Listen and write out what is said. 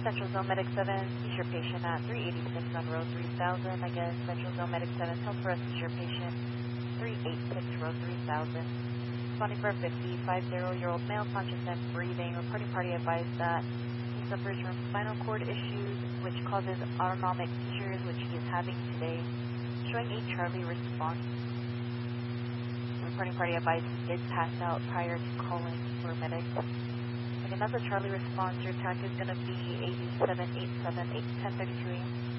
Central Zone Medic 7, is your patient at 386 on row 3000. Again, Central Zone Medic 7, help for us, is your patient 386 row 3000. Responding for a 50-year-old male, conscious and breathing. Reporting party advised that he suffers from spinal cord issues, which causes autonomic seizures, which he is having today. Showing a Charlie response. Reporting party advised he did pass out prior to calling for medics. Again, that's a Charlie response. Your TAC is going to be 8787 1032 AM.